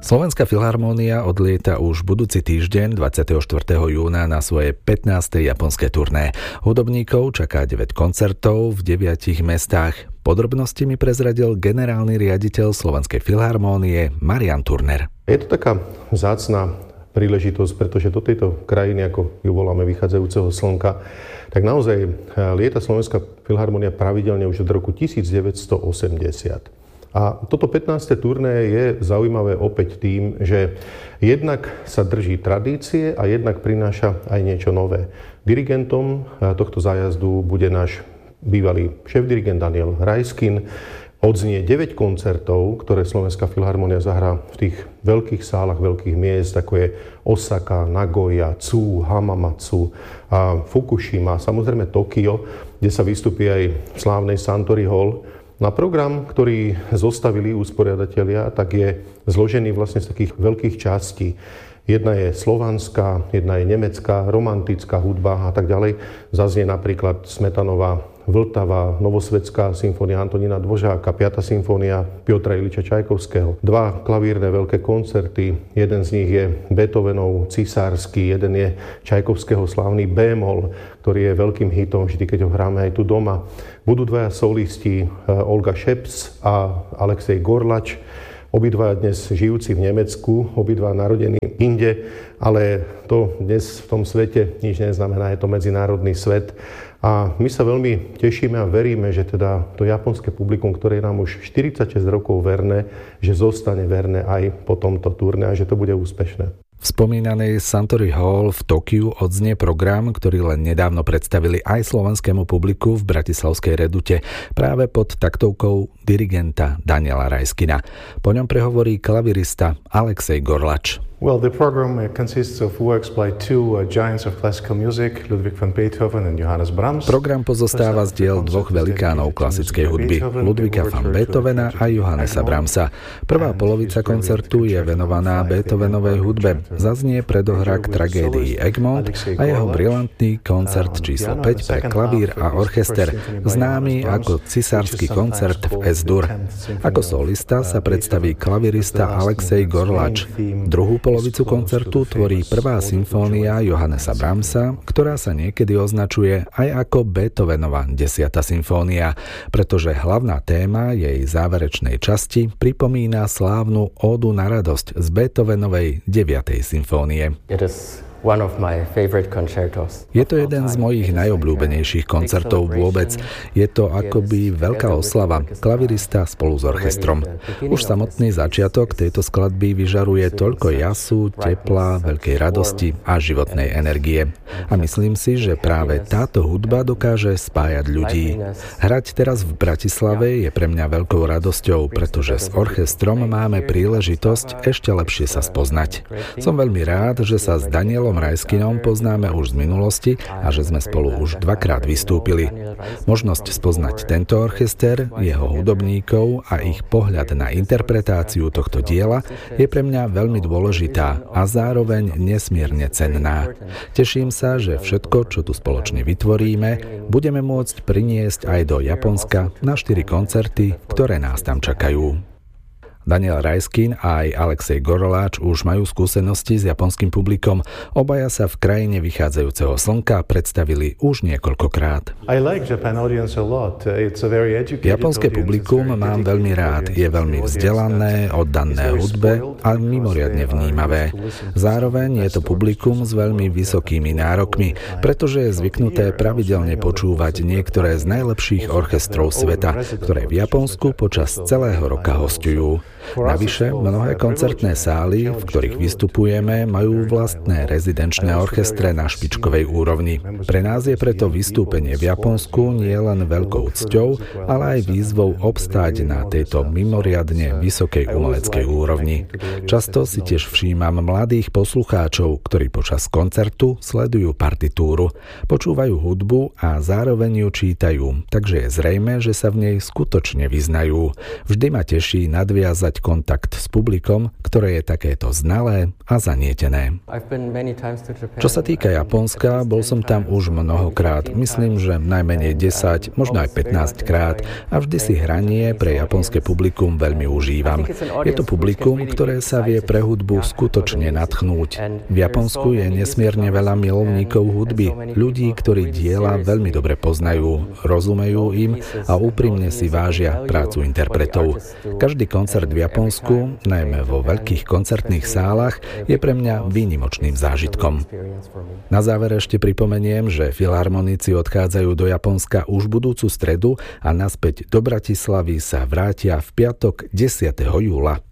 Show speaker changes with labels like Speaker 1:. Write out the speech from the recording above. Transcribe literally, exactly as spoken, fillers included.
Speaker 1: Slovenská filharmónia odlieta už budúci týždeň dvadsiateho štvrtého júna na svoje pätnáste japonské turné. Hudobníkov čaká deväť koncertov v deviatich mestách. Podrobnosti mi prezradil generálny riaditeľ Slovenskej filharmónie Marian Turner.
Speaker 2: Je to taká vzácna príležitosť, pretože do tejto krajiny, ako ju voláme vychádzajúceho slnka, tak naozaj lieta Slovenská filharmónia pravidelne už od roku devätnásťstoosemdesiat. A toto pätnáste turné je zaujímavé opäť tým, že jednak sa drží tradície a jednak prináša aj niečo nové. Dirigentom tohto zájazdu bude náš bývalý šéfdirigent Daniel Rajskin. Odznie deväť koncertov, ktoré Slovenská filharmónia zahrá v tých veľkých sálach veľkých miest, ako je Osaka, Nagoya, Tsu, Hamamatsu, a Fukushima, samozrejme Tokio, kde sa vystupí aj v slávnej Suntory Hall. Na program, ktorý zostavili usporiadatelia, tak je zložený vlastne z takých veľkých častí. Jedna je slovanská, jedna je nemecká, romantická hudba a tak ďalej. Zaznie napríklad Smetanová Vltava, Novosvetská symfónia Antonína Dvořáka, piata symfónia Piotra Iliča Čajkovského. Dva klavírne veľké koncerty, jeden z nich je Beethovenov Cisársky, jeden je Čajkovského slávny bémol, ktorý je veľkým hitom vždy, keď ho hráme aj tu doma. Budú dvaja solisti, Olga Šeps a Alexej Gorlač, obidva dnes žijúci v Nemecku, obidva narodení inde, ale to dnes v tom svete nič neznamená, je to medzinárodný svet. A my sa veľmi tešíme a veríme, že teda to japonské publikum, ktoré je nám už štyridsaťšesť rokov verné, že zostane verné aj po tomto turné a že to bude úspešné.
Speaker 1: V spomínanej Suntory Hall v Tokiu odznie program, ktorý len nedávno predstavili aj slovenskému publiku v bratislavskej Redute práve pod taktovkou dirigenta Daniela Rajskina. Po ňom prehovorí klavirista Alexej Gorlač.
Speaker 3: Well, the program consists of works by two uh, giants of classical music, Ludwig van Beethoven and Johannes Brahms.
Speaker 1: Program pozostáva z diel dvoch velikánov klasickej hudby, Ludwiga van Beethovena a Johannesa Brahmsa. Prvá polovica koncertu je venovaná Beethovenovej hudbe. Zaznie predohrák tragédii Egmont a jeho brilantný koncert číslo päť pre klavír a orchester, známy ako Cisársky koncert v Es-Dur. Ako solista sa predstaví klavirista Alexej Gorlač. Druhú polovicu koncertu tvorí prvá symfónia Johannesa Brahmsa, ktorá sa niekedy označuje aj ako Beethovenova desiata symfónia, pretože hlavná téma jej záverečnej časti pripomína slávnu ódu na radosť z Beethovenovej deviatej symfónie.
Speaker 4: One of my favorite concertos.
Speaker 1: Je to jeden z mojich najobľúbenejších koncertov vôbec. Je to akoby veľká oslava, klavirista spolu s orchestrom. Už samotný začiatok tejto skladby vyžaruje toľko jasu, tepla, veľkej radosti a životnej energie. A myslím si, že práve táto hudba dokáže spájať ľudí. Hrať teraz v Bratislave je pre mňa veľkou radosťou, pretože s orchestrom máme príležitosť ešte lepšie sa spoznať. Som veľmi rád, že sa s Danielom Rajskinom poznáme už z minulosti a že sme spolu už dvakrát vystúpili. Možnosť spoznať tento orchester, jeho hudobníkov a ich pohľad na interpretáciu tohto diela je pre mňa veľmi dôležitá a zároveň nesmierne cenná. Teším sa, že všetko, čo tu spoločne vytvoríme, budeme môcť priniesť aj do Japonska na štyri koncerty, ktoré nás tam čakajú. Daniel Rajskin a aj Alexej Gorlač už majú skúsenosti s japonským publikom. Obaja sa v krajine vychádzajúceho slnka predstavili už niekoľkokrát. Japonské publikum mám veľmi rád. Je veľmi vzdelané, oddané hudbe a mimoriadne vnímavé. Zároveň je to publikum s veľmi vysokými nárokmi, pretože je zvyknuté pravidelne počúvať niektoré z najlepších orchestrov sveta, ktoré v Japonsku počas celého roka hosťujú. Navyše, mnohé koncertné sály, v ktorých vystupujeme, majú vlastné rezidenčné orchestre na špičkovej úrovni. Pre nás je preto vystúpenie v Japonsku nie len veľkou cťou, ale aj výzvou obstáť na tejto mimoriadne vysokej umeleckej úrovni. Často si tiež všímam mladých poslucháčov, ktorí počas koncertu sledujú partitúru, počúvajú hudbu a zároveň ju čítajú, takže je zrejmé, že sa v nej skutočne vyznajú. Vždy ma teší nadviazať nadviazať kontakt s publikom, ktoré je takéto znalé a zanietené. Čo sa týka Japonska, bol som tam už mnohokrát, myslím, že najmenej desať, možno aj pätnásť krát a vždy si hranie pre japonské publikum veľmi užívam. Je to publikum, ktoré sa vie pre hudbu skutočne nadchnúť. V Japonsku je nesmierne veľa milovníkov hudby, ľudí, ktorí diela veľmi dobre poznajú, rozumejú im a úprimne si vážia prácu interpretov. Každý koncert v Japonsku, najmä vo veľkých koncertných sálach, je pre mňa výnimočným zážitkom. Na záver ešte pripomeniem, že filharmonici odchádzajú do Japonska už budúcu stredu a naspäť do Bratislavy sa vrátia v piatok desiateho júla.